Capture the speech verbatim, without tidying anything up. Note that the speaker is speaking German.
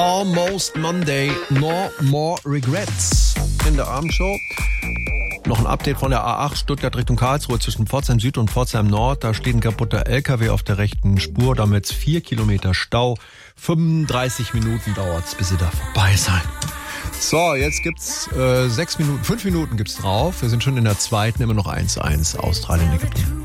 Almost Monday, no more regrets. In der Abendshow noch ein Update von der A acht Stuttgart Richtung Karlsruhe zwischen Pforzheim Süd und Pforzheim Nord. Da steht ein kaputter L K W auf der rechten Spur, damit vier Kilometer Stau. fünfunddreißig Minuten dauert's, bis Sie da vorbei sein. So, jetzt gibt's äh, sechs Minuten, fünf Minuten gibt's drauf. Wir sind schon in der zweiten, immer noch eins eins Australien, Ägypten.